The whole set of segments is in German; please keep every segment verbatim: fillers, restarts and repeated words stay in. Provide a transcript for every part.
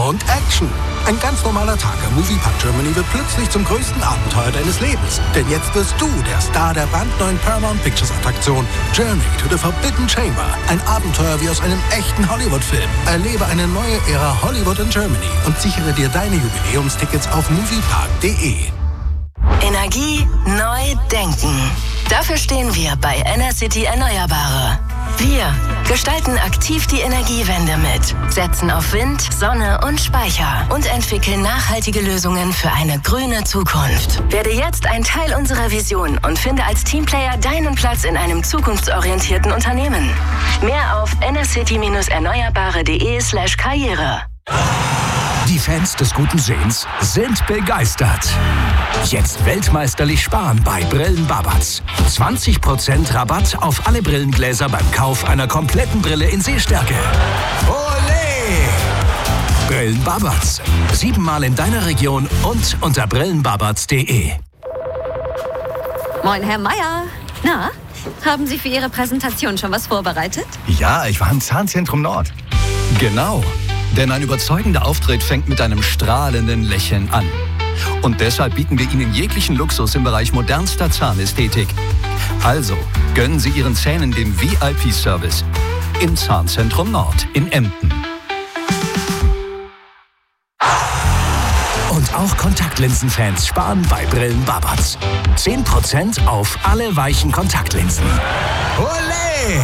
und Action. Ein ganz normaler Tag im Moviepark Germany wird plötzlich zum größten Abenteuer deines Lebens. Denn jetzt wirst du der Star der brandneuen Paramount Pictures Attraktion Journey to the Forbidden Chamber. Ein Abenteuer wie aus einem echten Hollywood-Film. Erlebe eine neue Ära Hollywood in Germany und sichere dir deine Jubiläumstickets auf moviepark punkt de. Energie neu denken. Dafür stehen wir bei Enercity Erneuerbare. Wir gestalten aktiv die Energiewende mit, setzen auf Wind, Sonne und Speicher und entwickeln nachhaltige Lösungen für eine grüne Zukunft. Werde jetzt ein Teil unserer Vision und finde als Teamplayer deinen Platz in einem zukunftsorientierten Unternehmen. Mehr auf enercity-erneuerbare.de slash Karriere. Die Fans des guten Sehens sind begeistert. Jetzt weltmeisterlich sparen bei Brillen Babatz. zwanzig Prozent Rabatt auf alle Brillengläser beim Kauf einer kompletten Brille in Sehstärke. Olé! Brillen Babatz. Siebenmal in deiner Region und unter brillenbabatz punkt de. Moin, Herr Meier. Na, haben Sie für Ihre Präsentation schon was vorbereitet? Ja, ich war im Zahnzentrum Nord. Genau. Denn ein überzeugender Auftritt fängt mit einem strahlenden Lächeln an. Und deshalb bieten wir Ihnen jeglichen Luxus im Bereich modernster Zahnästhetik. Also gönnen Sie Ihren Zähnen den V I P-Service im Zahnzentrum Nord in Emden. Und auch Kontaktlinsenfans sparen bei Brillen Babatz. zehn Prozent auf alle weichen Kontaktlinsen. Olé!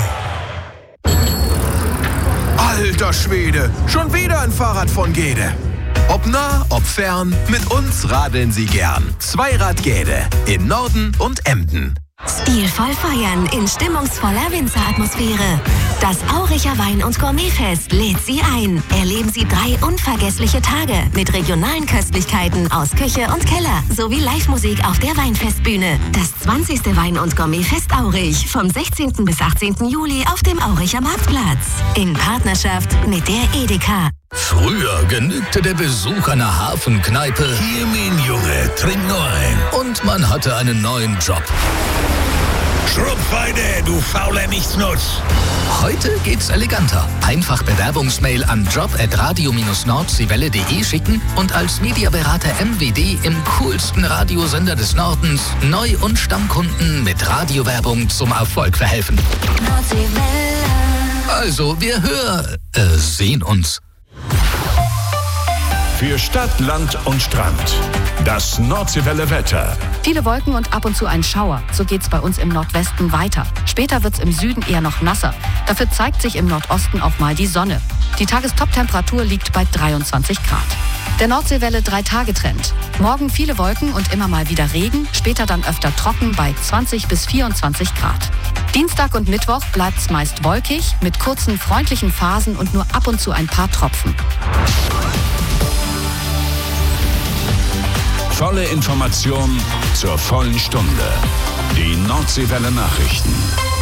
Alter Schwede, schon wieder ein Fahrrad von Gede. Ob nah, ob fern, mit uns radeln Sie gern. Zweirad Gede in Norden und Emden. Stilvoll feiern in stimmungsvoller Winzeratmosphäre. Das Auricher Wein- und Gourmetfest lädt Sie ein. Erleben Sie drei unvergessliche Tage mit regionalen Köstlichkeiten aus Küche und Keller sowie Live-Musik auf der Weinfestbühne. Das zwanzigste Wein- und Gourmetfest Aurich vom sechzehnten bis achtzehnten Juli auf dem Auricher Marktplatz. In Partnerschaft mit der Edeka. Früher genügte der Besuch einer Hafenkneipe. Hier, mein Junge, trink nur ein. Und man hatte einen neuen Job. Schrumpfeide, du fauler Nichtsnutz. Heute geht's eleganter. Einfach Bewerbungsmail an job at radio Bindestrich nordseewelle punkt de schicken und als Mediaberater M W D im coolsten Radiosender des Nordens Neu- und Stammkunden mit Radiowerbung zum Erfolg verhelfen. Also, wir hören, äh, sehen uns. Für Stadt, Land und Strand. Das Nordseewelle Wetter. Viele Wolken und ab und zu ein Schauer. So geht's bei uns im Nordwesten weiter. Später wird's im Süden eher noch nasser. Dafür zeigt sich im Nordosten auch mal die Sonne. Die Tagestoptemperatur liegt bei dreiundzwanzig Grad. Der Nordseewelle drei-Tage-Trend. Morgen viele Wolken und immer mal wieder Regen, später dann öfter trocken bei zwanzig bis vierundzwanzig Grad. Dienstag und Mittwoch bleibt's meist wolkig, mit kurzen freundlichen Phasen und nur ab und zu ein paar Tropfen. Volle Information zur vollen Stunde. Die Nordseewelle Nachrichten.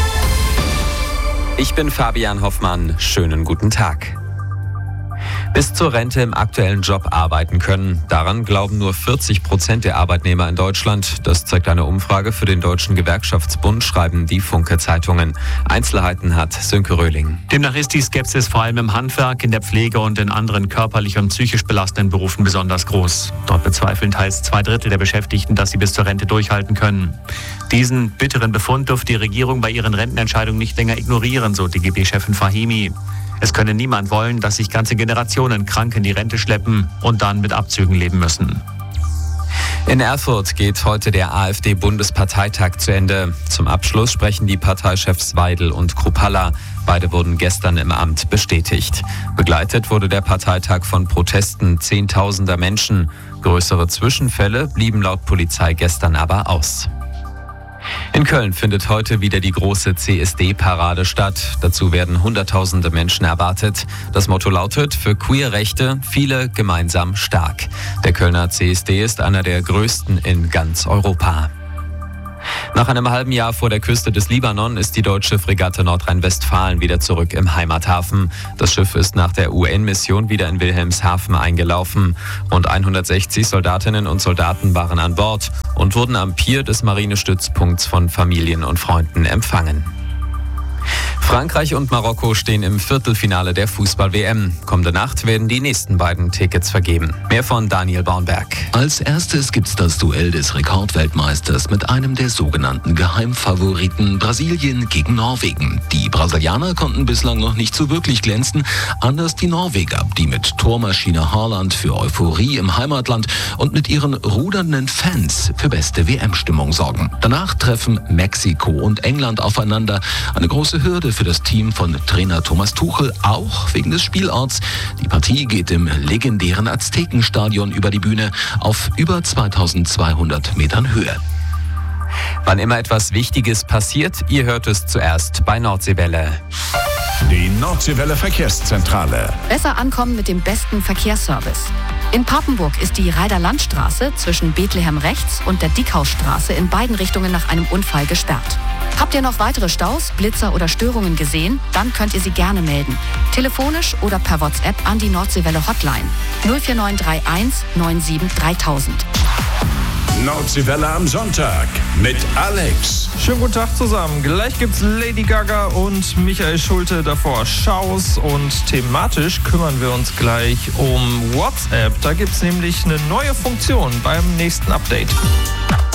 Ich bin Fabian Hoffmann. Schönen guten Tag. Bis zur Rente im aktuellen Job arbeiten können. Daran glauben nur vierzig Prozent der Arbeitnehmer in Deutschland. Das zeigt eine Umfrage für den Deutschen Gewerkschaftsbund, schreiben die Funke-Zeitungen. Einzelheiten hat Sönke Röhling. Demnach ist die Skepsis vor allem im Handwerk, in der Pflege und in anderen körperlich und psychisch belastenden Berufen besonders groß. Dort bezweifeln teils zwei Drittel der Beschäftigten, dass sie bis zur Rente durchhalten können. Diesen bitteren Befund dürfte die Regierung bei ihren Rentenentscheidungen nicht länger ignorieren, so D G B-Chefin Fahimi. Es könne niemand wollen, dass sich ganze Generationen krank in die Rente schleppen und dann mit Abzügen leben müssen. In Erfurt geht heute der AfD-Bundesparteitag zu Ende. Zum Abschluss sprechen die Parteichefs Weidel und Kruppalla. Beide wurden gestern im Amt bestätigt. Begleitet wurde der Parteitag von Protesten zehntausender Menschen. Größere Zwischenfälle blieben laut Polizei gestern aber aus. In Köln findet heute wieder die große C S D-Parade statt. Dazu werden Hunderttausende Menschen erwartet. Das Motto lautet: für Queerrechte, viele gemeinsam stark. Der Kölner C S D ist einer der größten in ganz Europa. Nach einem halben Jahr vor der Küste des Libanon ist die deutsche Fregatte Nordrhein-Westfalen wieder zurück im Heimathafen. Das Schiff ist nach der U N-Mission wieder in Wilhelmshaven eingelaufen. Rund hundertsechzig Soldatinnen und Soldaten waren an Bord und wurden am Pier des Marinestützpunkts von Familien und Freunden empfangen. Frankreich und Marokko stehen im Viertelfinale der Fußball-W M. Kommende Nacht werden die nächsten beiden Tickets vergeben. Mehr von Daniel Baumberg. Als erstes gibt's das Duell des Rekordweltmeisters mit einem der sogenannten Geheimfavoriten Brasilien gegen Norwegen. Die Brasilianer konnten bislang noch nicht so wirklich glänzen, anders die Norweger, die mit Tormaschine Haaland für Euphorie im Heimatland und mit ihren rudernden Fans für beste W M-Stimmung sorgen. Danach treffen Mexiko und England aufeinander. Eine große Hürde für das Team von Trainer Thomas Tuchel, auch wegen des Spielorts. Die Partie geht im legendären Aztekenstadion über die Bühne auf über zweitausendzweihundert Metern Höhe. Wann immer etwas Wichtiges passiert, ihr hört es zuerst bei Nordseewelle. Die Nordseewelle Verkehrszentrale. Besser ankommen mit dem besten Verkehrsservice. In Papenburg ist die Reider-Landstraße zwischen Bethlehem rechts und der Dickhausstraße in beiden Richtungen nach einem Unfall gesperrt. Habt ihr noch weitere Staus, Blitzer oder Störungen gesehen? Dann könnt ihr sie gerne melden. Telefonisch oder per WhatsApp an die Nordseewelle Hotline null vier neun drei eins neun sieben dreitausend. Nordseewelle am Sonntag mit Alex. Schönen guten Tag zusammen. Gleich gibt's Lady Gaga und Michael Schulte, davor Schaus, und thematisch kümmern wir uns gleich um WhatsApp. Da gibt's nämlich eine neue Funktion beim nächsten Update.